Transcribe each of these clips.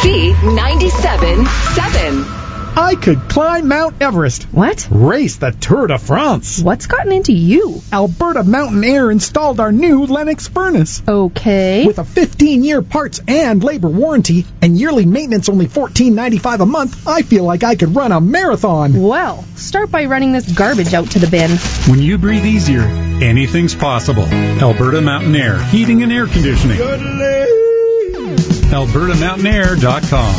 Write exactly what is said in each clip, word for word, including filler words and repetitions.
C ninety-seven seven. I could climb Mount Everest. What? Race the Tour de France. What's gotten into you? Alberta Mountain Air installed our new Lennox furnace. Okay. With a fifteen-year parts and labor warranty and yearly maintenance only fourteen ninety-five a month, I feel like I could run a marathon. Well, start by running this garbage out to the bin. When you breathe easier, anything's possible. Alberta Mountain Air, heating and air conditioning. Alberta Mountain Air dot com.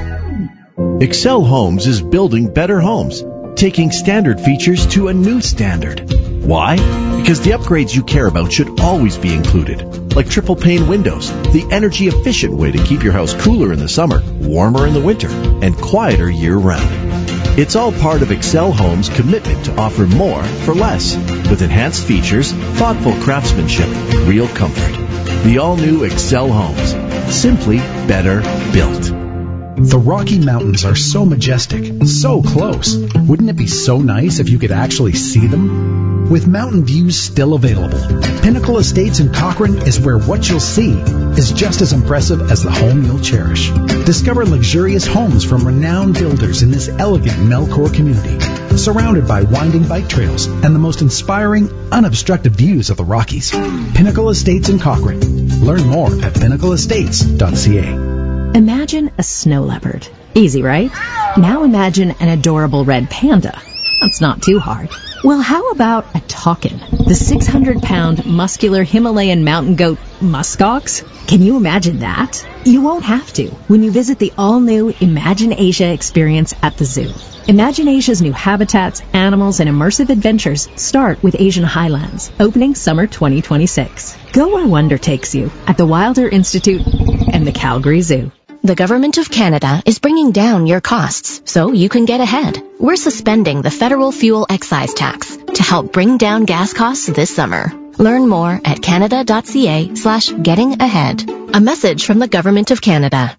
Excel Homes is building better homes, taking standard features to a new standard. Why? Because the upgrades you care about should always be included, like triple pane windows, the energy-efficient way to keep your house cooler in the summer, warmer in the winter, and quieter year-round. It's all part of Excel Homes' commitment to offer more for less, with enhanced features, thoughtful craftsmanship, real comfort. The all-new Excel Homes. Simply better built. The Rocky Mountains are so majestic, so close. Wouldn't it be so nice if you could actually see them? With mountain views still available, Pinnacle Estates in Cochrane is where what you'll see is just as impressive as the home you'll cherish. Discover luxurious homes from renowned builders in this elegant Melcor community, surrounded by winding bike trails and the most inspiring, unobstructed views of the Rockies. Pinnacle Estates in Cochrane. Learn more at pinnacle estates dot c a. Imagine a snow leopard. Easy, right? Now imagine an adorable red panda. That's not too hard. Well, how about a takin, the six hundred pound muscular Himalayan mountain goat muskox? Can you imagine that? You won't have to when you visit the all-new Imagine Asia experience at the zoo. Imagine Asia's new habitats, animals, and immersive adventures start with Asian Highlands, opening summer twenty twenty-six. Go where wonder takes you at the Wilder Institute and the Calgary Zoo. The Government of Canada is bringing down your costs so you can get ahead. We're suspending the federal fuel excise tax to help bring down gas costs this summer. Learn more at canada.ca slash getting ahead. A message from the Government of Canada.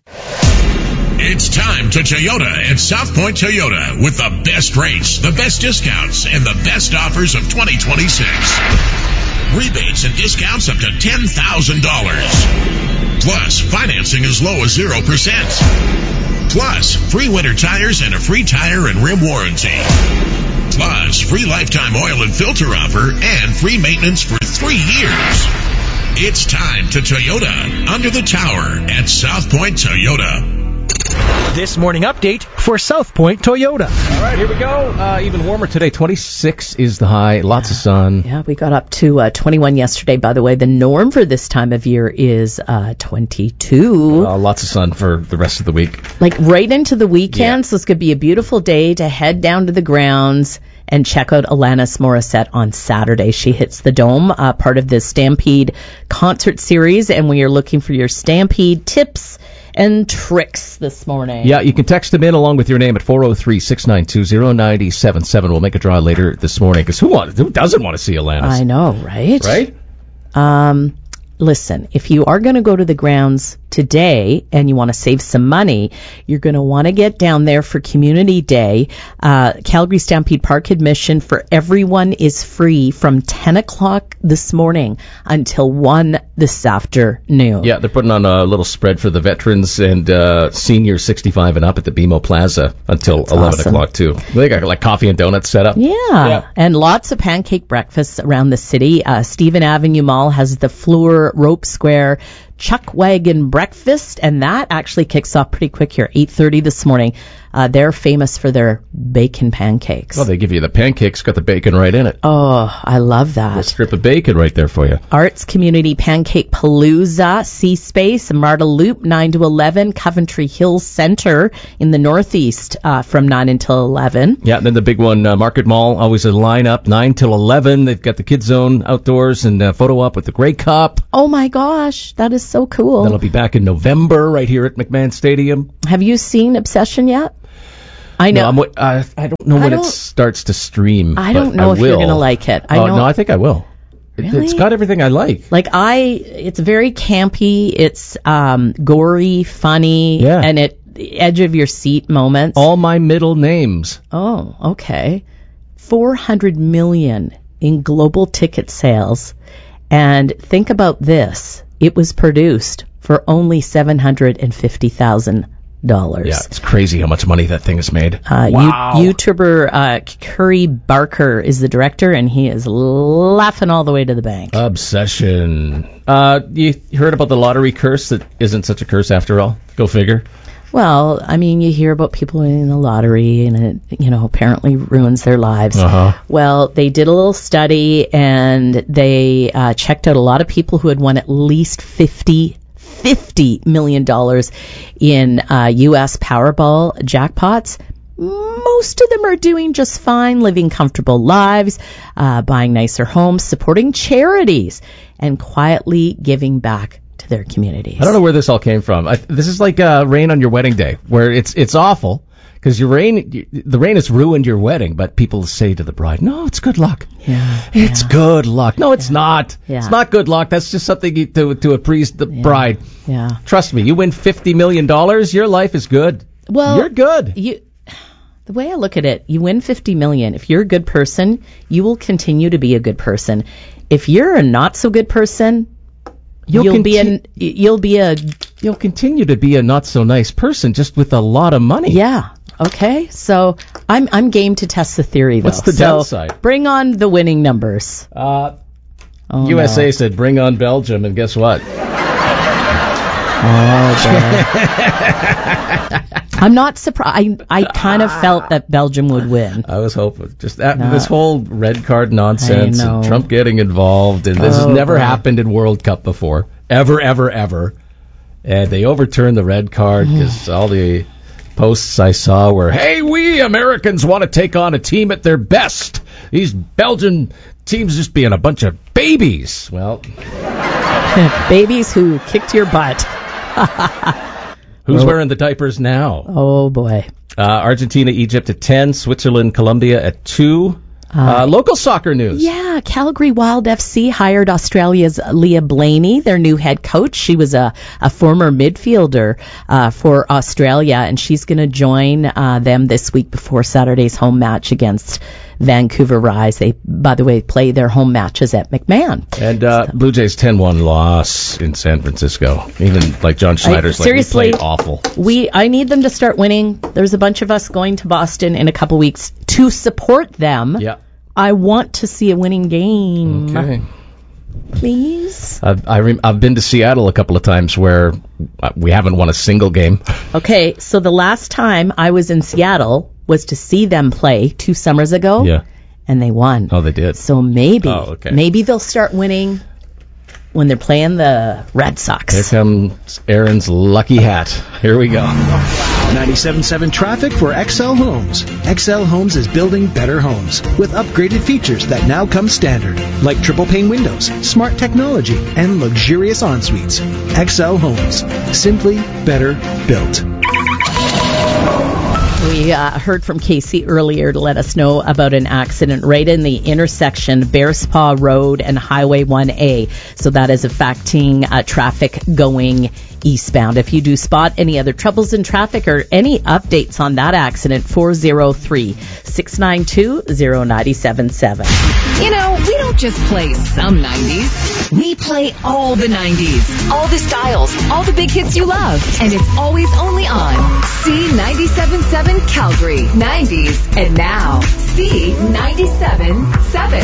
It's time to Toyota at South Point Toyota with the best rates, the best discounts, and the best offers of twenty twenty-six. Rebates and discounts up to ten thousand dollars. Plus, financing as low as zero percent. Plus, free winter tires and a free tire and rim warranty. Plus, free lifetime oil and filter offer and free maintenance for three years. It's time to Toyota under the tower at South Point Toyota. This morning update for South Point Toyota. All right, here we go. Uh, even warmer today. twenty-six is the high. Lots of sun. Yeah, we got up to uh, twenty-one yesterday, by the way. The norm for this time of year is uh, twenty-two. Uh, lots of sun for the rest of the week. Like right into the weekend, Yeah. so it's going to be a beautiful day to head down to the grounds and check out Alanis Morissette on Saturday. She hits the Dome, uh, part of the Stampede concert series, and we are looking for your Stampede tips and tricks this morning. Yeah, you can text them in along with your name at four oh three, six nine two, oh nine seven seven. We'll make a draw later this morning, because who, want, who doesn't want to see Alanis? I know, right? Right? Um, listen, if you are going to go to the grounds today and you want to save some money, you're going to want to get down there for Community Day. Uh, Calgary Stampede Park admission for everyone is free from ten o'clock this morning until one this afternoon. Yeah, they're putting on a little spread for the veterans and uh, seniors sixty-five and up at the B M O Plaza until That's eleven awesome. o'clock, too. They got like coffee and donuts set up. Yeah. Yeah. And lots of pancake breakfasts around the city. Uh, Stephen Avenue Mall has the Fleur Rope Square Chuck Wagon Breakfast, and that actually kicks off pretty quick here, eight thirty this morning. Uh, they're famous for their bacon pancakes. Well, they give you the pancakes, got the bacon right in it. Oh, I love that. A strip of bacon right there for you. Arts Community Pancake Palooza, C-Space, Marta Loop, nine to eleven, Coventry Hills Center in the Northeast uh, from nine until eleven. Yeah, and then the big one, uh, Market Mall, always a lineup, nine till eleven. They've got the Kids Zone outdoors and uh, photo op with the Grey Cup. Oh, my gosh, that is so cool. That'll be back in November right here at McMahon Stadium. Have you seen Obsession yet? I know. No, I'm, uh, I don't know I when don't- it starts to stream. I but don't know I if will. you're going to like it. I oh, know. no, I think I will. It, Really? it's got everything I like. Like I, it's very campy. It's um, gory, funny, Yeah. and it edge of your seat moments. All my middle names. Oh, okay. Four hundred million in global ticket sales, and think about this: it was produced for only seven hundred and fifty thousand dollars. Yeah, it's crazy how much money that thing has made. Uh, wow. U- YouTuber uh, Curry Barker is the director, and he is laughing all the way to the bank. Obsession. Uh, you heard about the lottery curse that isn't such a curse after all? Go figure. Well, I mean, you hear about people winning the lottery, and it, you know, apparently ruins their lives. Uh-huh. Well, they did a little study, and they uh, checked out a lot of people who had won at least fifty million dollars in uh, U S Powerball jackpots. Most of them are doing just fine, living comfortable lives, uh, buying nicer homes, supporting charities, and quietly giving back to their communities. I don't know where this all came from. I, this is like uh, rain on your wedding day, where it's it's awful because your rain, the rain has ruined your wedding, but people say to the bride, "No, it's good luck. Yeah, it's yeah. good luck." No, it's not. Yeah. It's not good luck. That's just something you, to to appease the yeah. bride. Yeah. Trust me, you win fifty million dollars, your life is good. Well, you're good. You. The way I look at it, you win fifty million dollars. If you're a good person, you will continue to be a good person. If you're a not so good person, You'll, you'll conti- be a you'll be a you'll continue to be a not so nice person, just with a lot of money. Yeah. Okay. So I'm I'm game to test the theory. Though. What's the so downside? Bring on the winning numbers. Uh, oh, U S A no. said bring on Belgium, and guess what? Oh, I'm not surprised. I, I kind of felt that Belgium would win. I was hoping. Just that, no. this whole red card nonsense and Trump getting involved, and this oh, has never boy. happened in World Cup before. Ever, ever, ever. And they overturned the red card because all the posts I saw were, hey, we Americans want to take on a team at their best. These Belgian teams just being a bunch of babies. Well, babies who kicked your butt. Who's well, wearing the diapers now? Oh, boy. Uh, Argentina, Egypt at ten, Switzerland, Colombia at two. Uh, uh, local soccer news. Yeah, Calgary Wild F C hired Australia's Leah Blaney, their new head coach. She was a, a former midfielder uh, for Australia, and she's going to join uh, them this week before Saturday's home match against Vancouver Rise. They, by the way, play their home matches at McMahon. And uh, Blue Jays ten one loss in San Francisco. Even like John Schneider's I, seriously, like, we played awful. We, I need them to start winning. There's a bunch of us going to Boston in a couple weeks to support them. Yeah. I want to see a winning game. Okay. Please. I've, I rem- I've been to Seattle a couple of times where we haven't won a single game. Okay, so the last time I was in Seattle was to see them play two summers ago. Yeah. And they won. Oh, they did. So maybe, oh, okay. maybe they'll start winning when they're playing the Red Sox. Here comes Aaron's lucky hat. Here we go. ninety-seven point seven traffic for X L Homes. X L Homes is building better homes with upgraded features that now come standard, like triple pane windows, smart technology, and luxurious en-suites. X L Homes. Simply better built. We uh, heard from Casey earlier to let us know about an accident right in the intersection Bearspaw Road and Highway one A. So that is affecting uh, traffic going eastbound. If you do spot any other troubles in traffic or any updates on that accident, four oh three, six nine two, oh nine seven seven. You know, we don't just play some nineties. We play all the nineties. All the styles. All the big hits you love. And it's always only on C ninety-seven point seven Calgary. nineties. And now, C ninety-seven point seven.